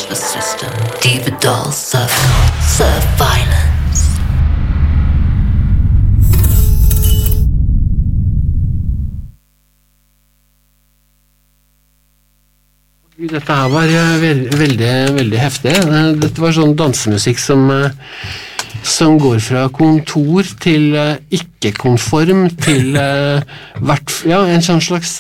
nervous system. Diva dolls serve violence. Dette her var veldig heftig. Dette var sånn dansemusikk som går fra kontor til ikke-konform til en sånn slags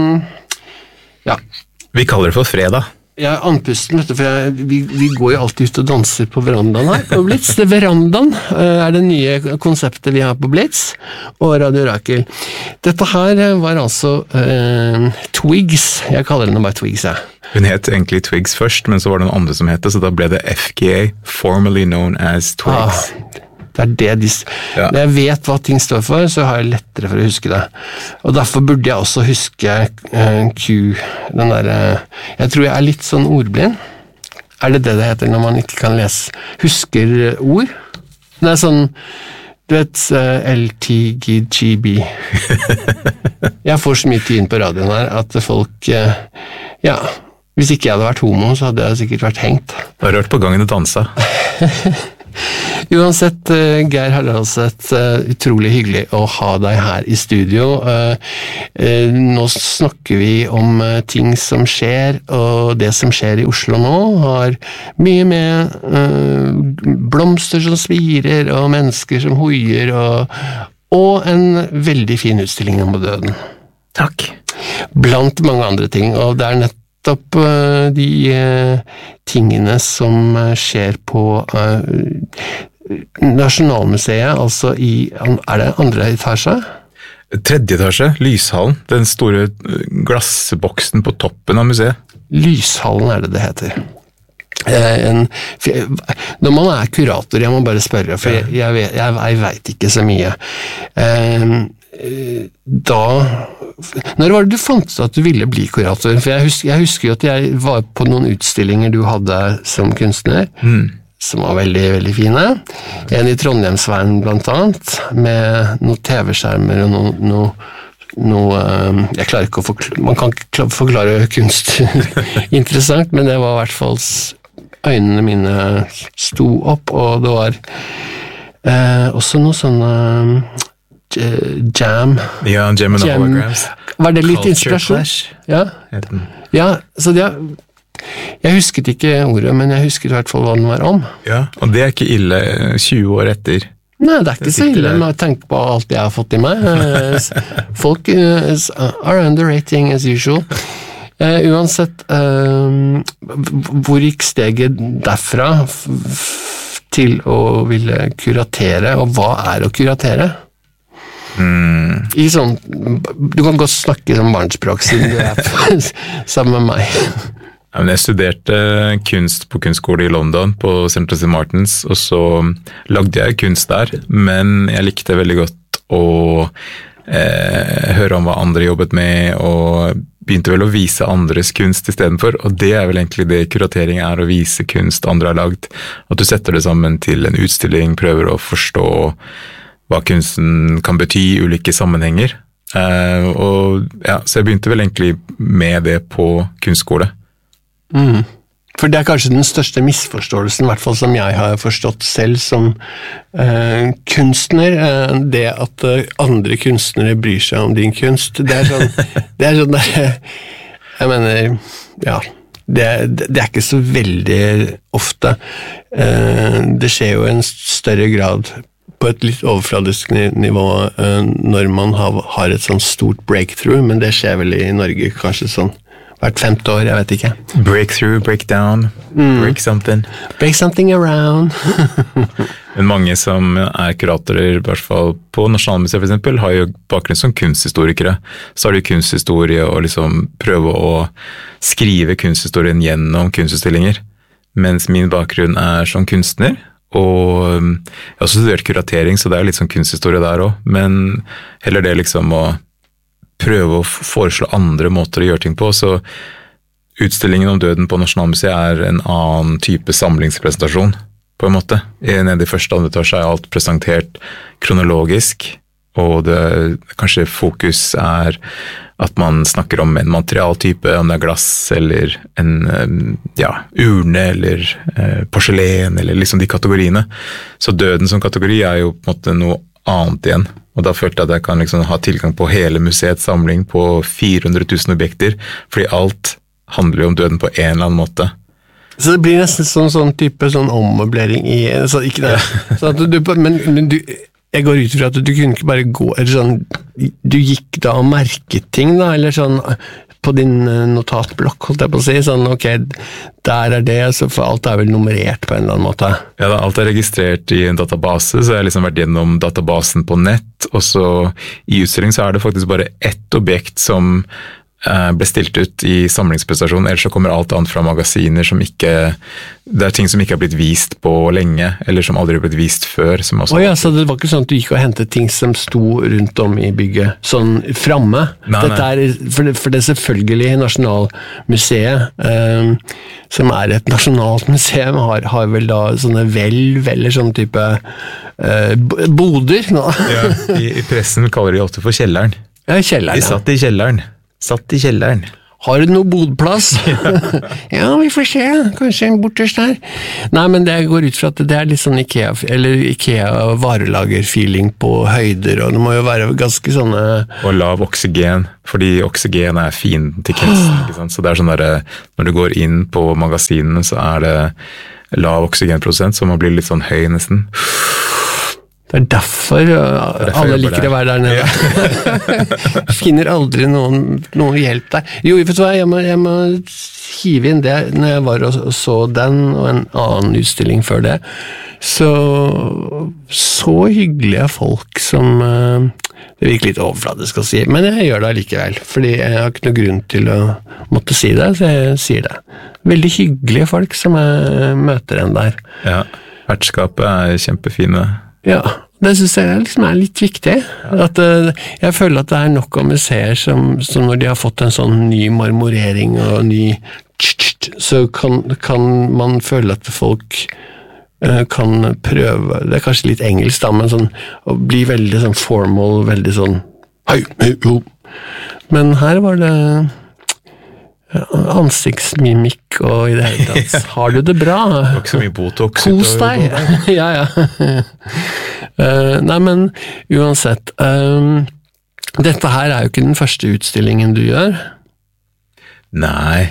Vi kaller det for fredag. Jeg er andpusten, vet du, for vi går jo alltid ut og danser på verandaen her på Blitz. Verandaen er det nye konseptet vi har på Blitz og Radio Rakel. Dette her var altså Twigs. Jeg kaller henne bare Twigs, jeg. Hun het egentlig Twigs først, men så var det noen andre som het det, så da ble det FKA, formerly known as Twigs. Det er det Når jeg vet hva ting står for, så har jeg lettere for å huske det. Og derfor burde jeg også huske Q, den der jeg tror jeg er litt sånn ordblind. Er det heter når man ikke kan lese husker ord? Det er sånn du vet, LTGGB. Jeg får så mye tid inn på radioen her at folk hvis ikke jeg hadde vært homo, så hadde jeg sikkert vært hengt. Du har rørt på gangen og dansa. Uansett, Geir Haraldseth, utrolig hyggelig å ha deg her i studio. Nå snakker vi om ting som skjer, og det som skjer i Oslo nå har mye med blomster som spirer, og mennesker som hoier, og en veldig fin utstilling om døden. Takk. Blant mange andre ting, og det er nettopp de tingene som skjer på Nasjonalmuseet, altså er det andre etasje? Tredje etasje, Lyshallen, den store glassboksen på toppen av museet. Lyshallen er det heter. Når man er kurator, jeg må bare spørre, for jeg vet ikke så mye. Når var det du fant ut at du ville bli kurator? For jeg husker jo at jeg var på noen utstillinger du hadde som kunstner, som var veldig, veldig fine. En i Trondheimsveien blant annet, med noen TV-skjermer og jeg klarer ikke å forklare, man kan ikke forklare kunst interessant, men det var i hvert fall øynene mine sto opp, og det var også noe sånne jam. Ja, Jam and Holograms. Var det litt inspirasjon? Ja, så jeg husket ikke ordet, men jeg husker i hvert fall hva den var om. Ja, og det er ikke ille 20 år etter. Nei, det er ikke så ille med å tenke på alt jeg har fått i meg. Folk are underrating as usual. Uansett, hvor gikk steget derfra til å ville kuratere, og hva er å kuratere? I sånn, du kan godt snakke som barnespråk siden du er sammen med meg. Jeg studerte kunst på kunstskole i London på St. Martins, og så lagde jeg kunst der, men jeg likte veldig godt å høre om hva andre jobbet med, og begynte vel å vise andres kunst i stedet for, og det er vel egentlig det kuratering er, å vise kunst andre har lagd, at du setter det sammen til en utstilling, prøver å forstå hva kunsten kan bety i ulike sammenhenger, så jeg begynte vel egentlig med det på kunstskole. For det er kanskje den største misforståelsen, i hvert fall som jeg har forstått selv som kunstner, det at andre kunstnere bryr seg om din kunst. Det er sånn der, jeg mener, det er ikke så veldig ofte. Det skjer jo i en større grad på et litt overfladisk nivå når man har et sånn stort breakthrough, men det skjer vel i Norge kanskje sånn hvert 5. år, jeg vet ikke. Breakthrough, breakdown, break something. Break something around. Men mange som er kuratorer, i hvert fall på Nasjonalmuseet for eksempel, har jo bakgrunn som kunsthistorikere. Så har de kunsthistorie og liksom prøve å skrive kunsthistorien gjennom kunstutstillinger. Mens min bakgrunn er som kunstner, og jeg har også studert kuratering, så det er litt sånn kunsthistorie der også. Men heller det liksom å prøve å foreslå andre måter å gjøre ting på, så utstillingen om døden på Nasjonalmuseet er en annen type samlingspresentasjon, på en måte. Nede i første og andre etasje er alt presentert kronologisk, og kanskje fokus at man snakker om en materialtype, om det glass eller en urne eller porselen eller liksom de kategoriene. Så døden som kategori jo på en måte noe annet igjen. Og da følte jeg at jeg kan liksom ha tilgang på hele museets samling på 400 000 objekter, fordi alt handler jo om døden på en eller annen måte. Så det blir nesten sånn type ommøblering i så ikke det. Så at men du jeg går ut fra at du kunne ikke bare gå eller sånn, du gikk da og merket ting da, eller sånn på din notatblokk, holdt jeg på å si, sånn ok, der det, så for alt vel nummerert på en eller annen måte. Ja, alt registrert i en database, så jeg liksom vært gjennom databasen på nett, og så i utstilling så det faktisk bare ett objekt som ble stilt ut i samlingspresentasjon, ellers så kommer alt annet fra magasiner som ikke, det ting som ikke har blitt vist på lenge, eller som aldri har blitt vist før. Som også så det var ikke sånn at du gikk og hentet ting som sto rundt om i bygget, sånn framme? Dette for det selvfølgelig Nasjonalmuseet, som et nasjonalt museum, har vel da sånne hvelv, eller sånn type boder? Ja, i pressen kaller de ofte for kjelleren. Ja, kjelleren. De satt i kjelleren. Har du noe bodplass? Ja, vi får se, kanskje en bortest der. Nei, men det går ut fra at det litt sånn IKEA varelager-feeling på høyder, og det må jo være ganske sånne... Og lav oksygen, fordi oksygen fienden til kunsten, ikke sant? Så det sånn der, når du går inn på magasinene, så det lav oksygenprosent, så man blir litt sånn høy nesten. Det derfor alle liker å være der nede. Finner aldri noen hjelp der. Jo, vet du hva, jeg må hive inn det. Når jeg var og så den, og en annen utstilling før det, så hyggelige folk som det virker litt overfladisk å si, men jeg gjør det likevel, fordi jeg har ikke noe grunn til å måtte si det, så jeg sier det. Veldig hyggelige folk som jeg møter en der. Ja, vertskapet kjempefine. Ja, det synes jeg liksom litt viktig. At jeg føler at det nok av museer som når de har fått en sånn ny marmorering og ny så kan man føle at folk kan prøve, det kanskje litt engelsk da, men sånn, å bli veldig sånn formal, veldig sånn hei, jo. Men her var det ansiktsmimikk og i det hele tatt. Har du det bra? Det var ikke så mye botox. Kos deg. Ja. Nei, men uansett, dette her jo ikke den første utstillingen du gjør. Nei.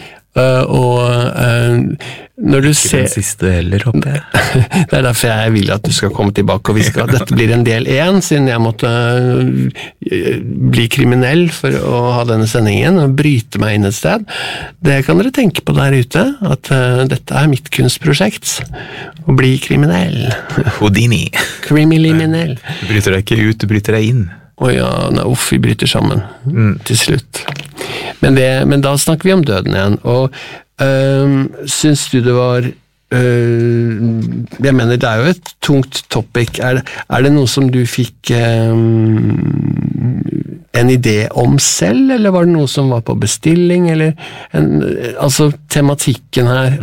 Og når du ser den siste heller, håper jeg. Det derfor jeg vil at du skal komme tilbake, og dette blir en del 1, siden jeg måtte bli kriminell for å ha denne sendingen og bryte meg inn et sted. Det kan dere tenke på der ute, at dette mitt kunstprosjekt, å bli kriminell. Houdini. Kriminell. Du bryter deg ikke ut, du bryter deg inn. Vi bryter sammen til slutt. Men da snakker vi om døden igjen, og synes du det var jeg mener det jo et tungt topic, det noe som du fikk en idé om selv, eller var det noe som var på bestilling, eller altså tematikken her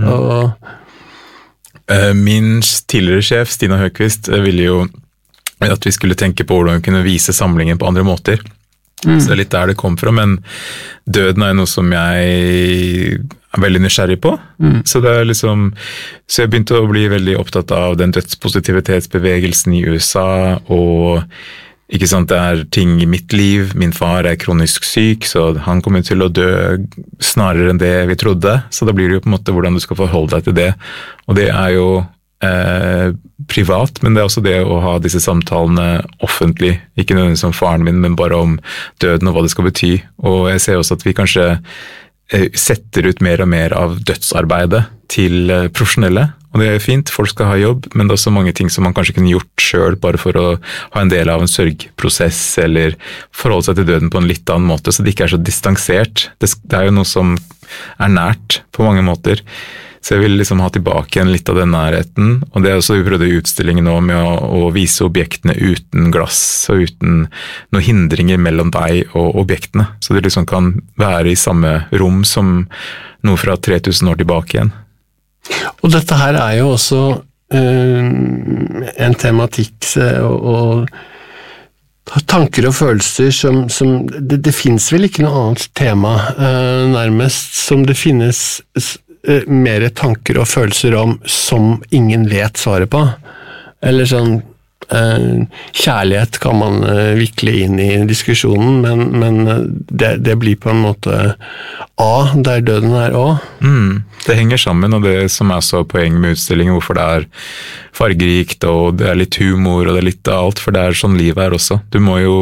Min tidligere sjef Stina Høgqvist ville jo at vi skulle tenke på hvordan vi kunne vise samlingen på andre måter. Så det litt der det kom fra, men døden jo noe som jeg veldig nysgjerrig på. Så det liksom, så jeg begynte å bli veldig opptatt av den dødspositivitetsbevegelsen i USA, og ikke sant, det ting i mitt liv. Min far kronisk syk, så han kommer til å dø snarere enn det vi trodde, så da blir det jo på en måte hvordan du skal forholde deg til det, og det jo privat, men det også det å ha disse samtalene offentlig, ikke nødvendigvis om faren min, men bare om døden og hva det skal bety, og jeg ser også at vi kanskje setter ut mer og mer av dødsarbeidet til profesjonelle, og det fint, folk skal ha jobb, men det også mange ting som man kanskje kunne gjort selv, bare for å ha en del av en sørgprosess, eller forholde seg til døden på en litt annen måte, så det ikke så distansert. Det jo noe som nært på mange måter. Så jeg vil liksom ha tilbake igjen litt av den nærheten, og det også vi prøvde i utstillingen nå med å vise objektene uten glass og uten noen hindringer mellom deg og objektene, så det liksom kan være i samme rom som noe fra 3000 år tilbake igjen. Og dette her jo også en tematikk, og tanker og følelser det finnes vel ikke noe annet tema nærmest som det finnes mer tanker og følelser om som ingen vet svaret på. Eller sånn kjærlighet kan man vikle inn i diskusjonen, men det blir på en måte A, der døden er A. Det henger sammen, og det som er så poeng med utstillingen, hvorfor det er fargerikt, og det er litt humor, og det er litt av alt, for det er sånn livet er også. Du må jo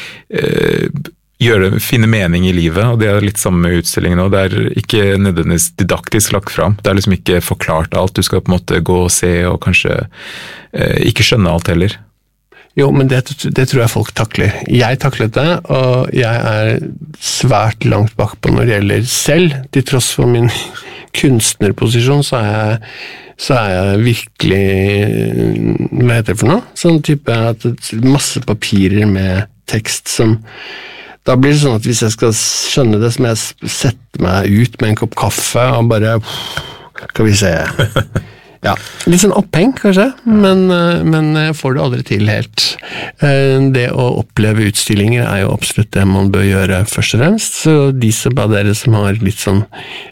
finne mening i livet, og det er litt samme med utstillingen også. Det er ikke nødvendigvis didaktisk lagt fram. Det er liksom ikke forklart alt. Du skal på en måte gå og se, og kanskje ikke skjønne alt heller. Jo, men det tror jeg folk takler. Jeg taklet det, og jeg er svært langt bakpå når det gjelder selv. Til tross for min kunstnerposisjon, så er jeg virkelig, hva heter det for noe? Sånn type at masse papirer med tekst som da blir det sånn at hvis jeg skal skjønne det, så må jeg sette meg ut med en kopp kaffe og bare, skal vi se, ja, litt sånn oppheng kanskje, men jeg får det aldri til helt. Det å oppleve utstillinger er jo absolutt det man bør gjøre først og fremst, så de som bare dere som har litt sånn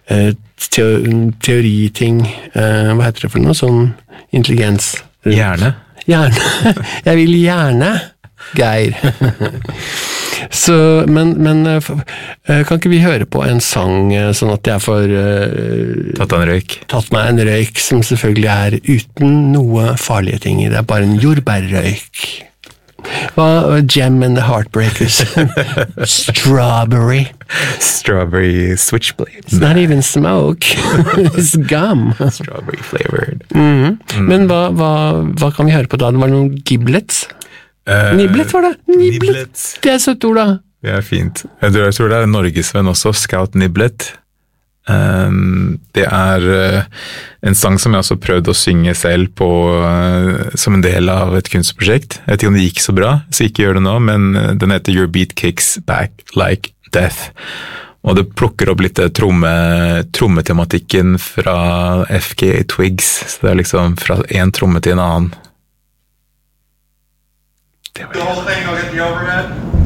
teoriting, hva heter det for noe, sånn intelligens? Gjerne. Jeg vil gjerne, Geir. Så, men kan ikke vi høre på en sang sånn at jeg får tatt meg en røyk som selvfølgelig er uten noe farlige ting i det, bare en jordbærrøyk. Gem and the Heartbreakers. Strawberry switchblades. It's not even smoke. It's gum. Strawberry flavored. Men hva kan vi høre på da? Det var noen giblets? Niblet var det? Niblet. Det er søtt ord da. Det er fint. Jeg tror det er Norgesvenn også, Scout Niblet. Det er en sang som jeg også prøvde å synge selv på, som en del av et kunstprosjekt. Jeg vet ikke om det gikk så bra, så ikke gjør det nå, men den heter Your Beat Kicks Back Like Death. Og det plukker opp litt trommetematikken fra FKA Twigs, så det er liksom fra en tromme til en annen. The whole thing, I'll get the overhead.